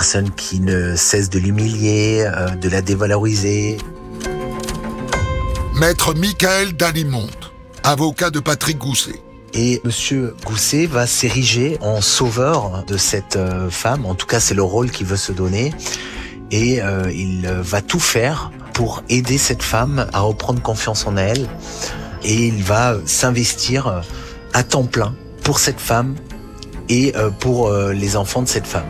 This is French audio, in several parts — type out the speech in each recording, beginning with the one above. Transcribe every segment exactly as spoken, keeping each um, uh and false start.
personne qui ne cesse de l'humilier, euh, de la dévaloriser. Maître Michael Dalimonte, avocat de Patrick Gousset. Et Monsieur Gousset va s'ériger en sauveur de cette euh, femme. En tout cas, c'est le rôle qu'il veut se donner. Et euh, il va tout faire pour aider cette femme à reprendre confiance en elle. Et il va s'investir à temps plein pour cette femme et euh, pour euh, les enfants de cette femme.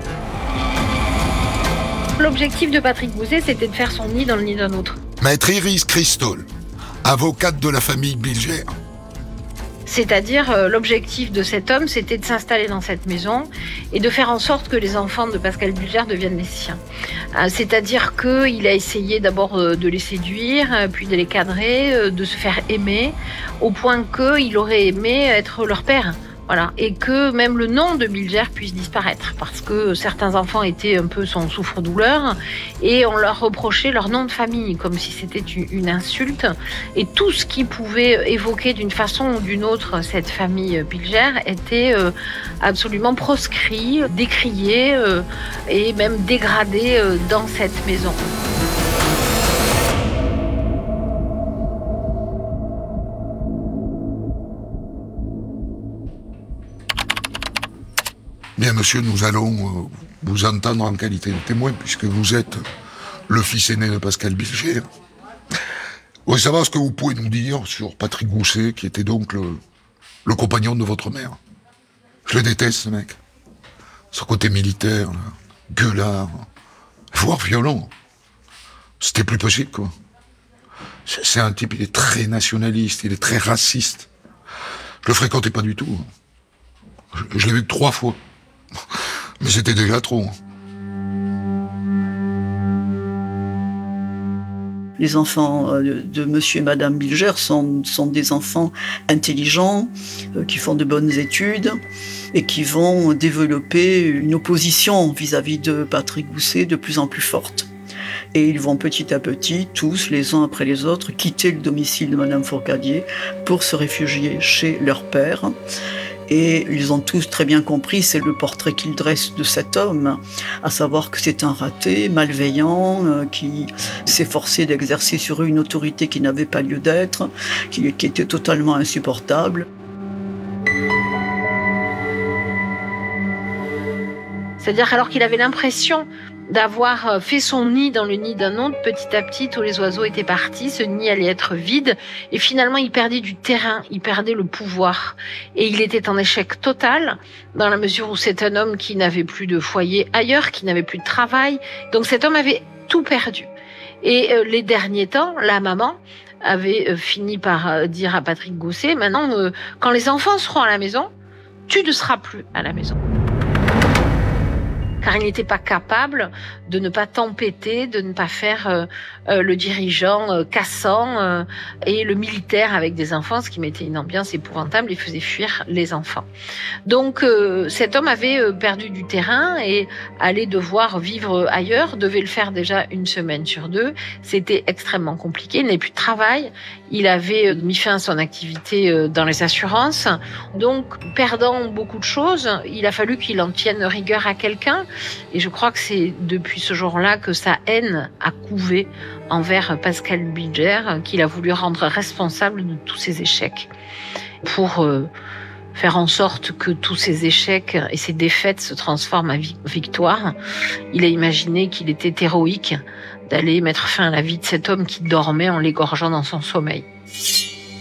L'objectif de Patrick Gousset, c'était de faire son nid dans le nid d'un autre. Maître Iris Christol, avocate de la famille Bilger. C'est-à-dire, euh, l'objectif de cet homme, c'était de s'installer dans cette maison et de faire en sorte que les enfants de Pascal Bilger deviennent les siens. Euh, c'est-à-dire qu'il a essayé d'abord euh, de les séduire, euh, puis de les cadrer, euh, de se faire aimer, au point qu'il aurait aimé être leur père. Voilà. Et que même le nom de Bilger puisse disparaître, parce que certains enfants étaient un peu son souffre-douleur et on leur reprochait leur nom de famille, comme si c'était une insulte. Et tout ce qui pouvait évoquer d'une façon ou d'une autre cette famille Bilger était absolument proscrit, décrié et même dégradé dans cette maison. Bien, monsieur, nous allons euh, vous entendre en qualité de témoin, puisque vous êtes le fils aîné de Pascal Bilger. On va savoir ce que vous pouvez nous dire sur Patrick Gousset, qui était donc le, le compagnon de votre mère. Je le déteste, ce mec. Son côté militaire, là, gueulard, voire violent. C'était plus possible, quoi. C'est, c'est un type, il est très nationaliste, il est très raciste. Je le fréquentais pas du tout. Je, je l'ai vu que trois fois. Mais c'était déjà trop. Les enfants de, de monsieur et madame Bilger sont, sont des enfants intelligents, euh, qui font de bonnes études et qui vont développer une opposition vis-à-vis de Patrick Gousset de plus en plus forte. Et ils vont petit à petit, tous, les uns après les autres, quitter le domicile de madame Fourcadier pour se réfugier chez leur père. Et ils ont tous très bien compris, c'est le portrait qu'ils dressent de cet homme, à savoir que c'est un raté, malveillant, euh, qui s'efforçait d'exercer sur eux une autorité qui n'avait pas lieu d'être, qui, qui était totalement insupportable. C'est-à-dire alors qu'il avait l'impression d'avoir fait son nid dans le nid d'un autre, petit à petit, tous les oiseaux étaient partis, ce nid allait être vide, et finalement il perdait du terrain, il perdait le pouvoir. Et il était en échec total, dans la mesure où c'est un homme qui n'avait plus de foyer ailleurs, qui n'avait plus de travail, donc cet homme avait tout perdu. Et euh, les derniers temps, la maman avait euh, fini par euh, dire à Patrick Gousset, maintenant, euh, quand les enfants seront à la maison, tu ne seras plus à la maison. Car il n'était pas capable de ne pas tempêter, de ne pas faire euh, euh, le dirigeant euh, cassant euh, et le militaire avec des enfants, ce qui mettait une ambiance épouvantable et faisait fuir les enfants. Donc euh, cet homme avait euh, perdu du terrain et allait devoir vivre ailleurs, devait le faire déjà une semaine sur deux. C'était extrêmement compliqué, il n'avait plus de travail, il avait mis fin à son activité euh, dans les assurances. Donc perdant beaucoup de choses, il a fallu qu'il en tienne rigueur à quelqu'un. Et je crois que c'est depuis ce jour-là que sa haine a couvé envers Pascal Bilger, qu'il a voulu rendre responsable de tous ses échecs. Pour euh, faire en sorte que tous ces échecs et ces défaites se transforment en victoire, il a imaginé qu'il était héroïque d'aller mettre fin à la vie de cet homme qui dormait en l'égorgeant dans son sommeil.